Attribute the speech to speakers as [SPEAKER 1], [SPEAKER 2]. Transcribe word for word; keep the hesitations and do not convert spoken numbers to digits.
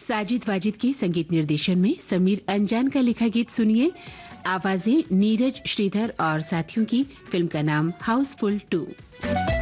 [SPEAKER 1] साजिद वाजिद के संगीत निर्देशन में समीर अंजान का लिखा गीत सुनिए। आवाजें नीरज, श्रीधर और साथियों की। फिल्म का नाम हाउसफुल टू।